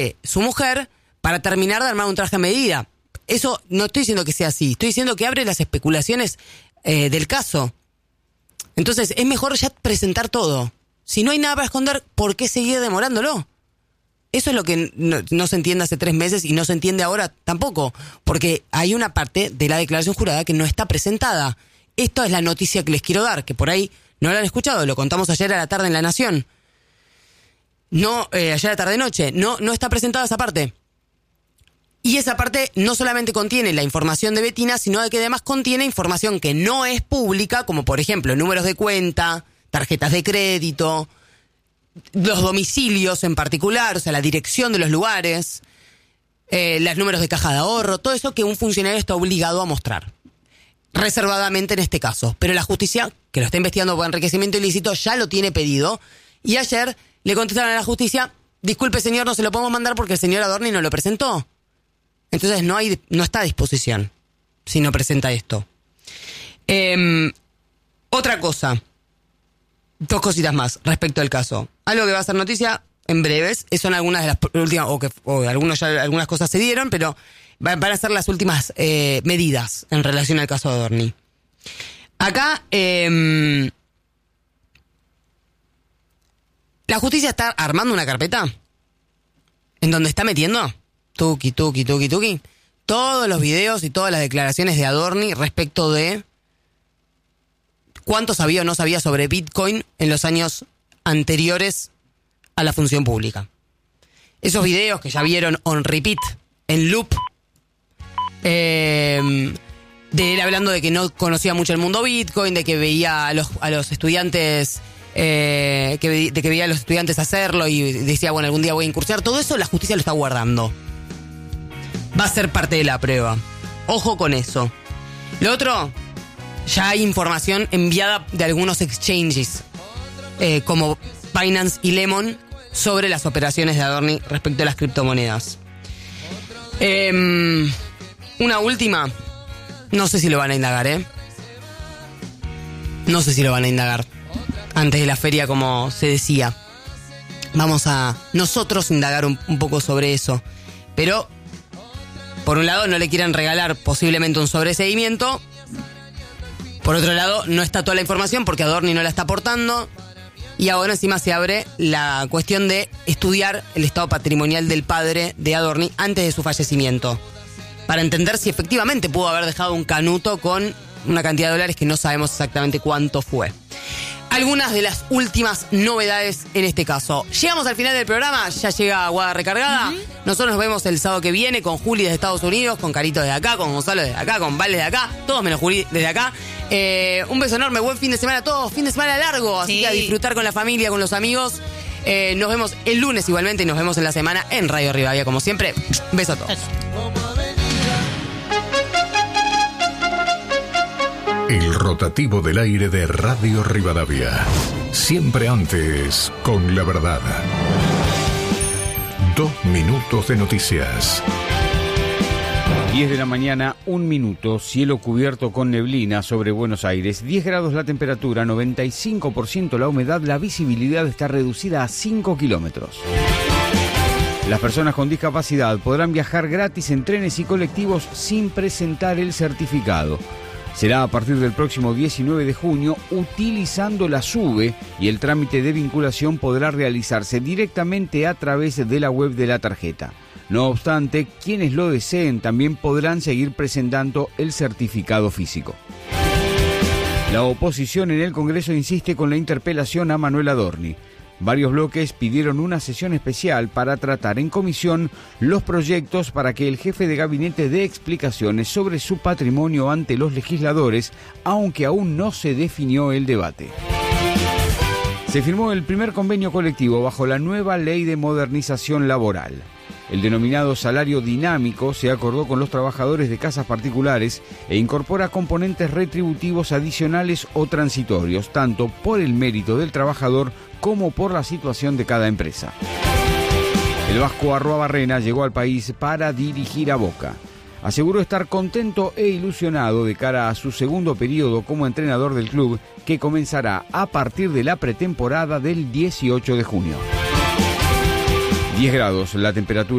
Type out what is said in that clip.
su mujer para terminar de armar un traje a medida. Eso no estoy diciendo que sea así, estoy diciendo que abre las especulaciones del caso. Entonces es mejor ya presentar todo. Si no hay nada para esconder, ¿por qué seguir demorándolo? Eso es lo que no se entiende hace 3 meses y no se entiende ahora tampoco, porque hay una parte de la declaración jurada que no está presentada. Esta es la noticia que les quiero dar, que por ahí no la han escuchado, lo contamos ayer a la tarde en La Nación. No, ayer a la tarde-noche, no está presentada esa parte. Y esa parte no solamente contiene la información de Betina, sino que además contiene información que no es pública, como por ejemplo números de cuenta, tarjetas de crédito, los domicilios en particular, o sea, la dirección de los lugares, los números de caja de ahorro, todo eso que un funcionario está obligado a mostrar. Reservadamente en este caso. Pero la justicia, que lo está investigando por enriquecimiento ilícito, ya lo tiene pedido. Y ayer le contestaron a la justicia, disculpe señor, no se lo podemos mandar porque el señor Adorni no lo presentó. Entonces no está a disposición si no presenta esto. Otra cosa. 2 cositas más respecto al caso. Algo que va a ser noticia en breves. Son algunas de las últimas, algunas cosas se dieron, pero van a ser las últimas medidas en relación al caso de Adorni. Acá, la justicia está armando una carpeta en donde está metiendo tuki, todos los videos y todas las declaraciones de Adorni respecto de cuánto sabía o no sabía sobre Bitcoin en los años anteriores a la función pública. Esos videos que ya vieron on repeat, en loop, de él hablando de que no conocía mucho el mundo Bitcoin, de que veía a los estudiantes, de que veía a los estudiantes hacerlo y decía, bueno, algún día voy a incursionar. Todo eso la justicia lo está guardando. Va a ser parte de la prueba. Ojo con eso. Lo otro, ya hay información enviada de algunos exchanges, como Binance y Lemon, sobre las operaciones de Adorni respecto a las criptomonedas. Una última, no sé si lo van a indagar, No sé si lo van a indagar antes de la feria, como se decía. Vamos a nosotros indagar un poco sobre eso. Pero, por un lado, no le quieren regalar posiblemente un sobreseguimiento. Por otro lado, no está toda la información porque Adorni no la está aportando. Y ahora encima se abre la cuestión de estudiar el estado patrimonial del padre de Adorni antes de su fallecimiento, para entender si efectivamente pudo haber dejado un canuto con una cantidad de dólares que no sabemos exactamente cuánto fue. Algunas de las últimas novedades en este caso. Llegamos al final del programa, ya llega Guada Recargada. Nosotros nos vemos el sábado que viene con Juli desde Estados Unidos, con Carito desde acá, con Gonzalo desde acá, con Val desde acá, todos menos Juli desde acá. Un beso enorme, buen fin de semana a todos, fin de semana largo, así que a disfrutar con la familia, con los amigos. Nos vemos el lunes igualmente y nos vemos en la semana en Radio Rivadavia, como siempre. Beso a todos. El rotativo del aire de Radio Rivadavia. Siempre antes, con la verdad. 2 minutos de noticias. 10 de la mañana, 1 minuto, cielo cubierto con neblina sobre Buenos Aires, 10 grados la temperatura, 95% la humedad, la visibilidad está reducida a 5 kilómetros. Las personas con discapacidad podrán viajar gratis en trenes y colectivos sin presentar el certificado. Será a partir del próximo 19 de junio utilizando la SUBE y el trámite de vinculación podrá realizarse directamente a través de la web de la tarjeta. No obstante, quienes lo deseen también podrán seguir presentando el certificado físico. La oposición en el Congreso insiste con la interpelación a Manuel Adorni. Varios bloques pidieron una sesión especial para tratar en comisión los proyectos para que el jefe de gabinete dé explicaciones sobre su patrimonio ante los legisladores, aunque aún no se definió el debate. Se firmó el primer convenio colectivo bajo la nueva Ley de Modernización Laboral. El denominado salario dinámico se acordó con los trabajadores de casas particulares e incorpora componentes retributivos adicionales o transitorios, tanto por el mérito del trabajador como por la situación de cada empresa. El vasco Arruabarrena llegó al país para dirigir a Boca. Aseguró estar contento e ilusionado de cara a su segundo periodo como entrenador del club, que comenzará a partir de la pretemporada del 18 de junio. 10 grados la temperatura.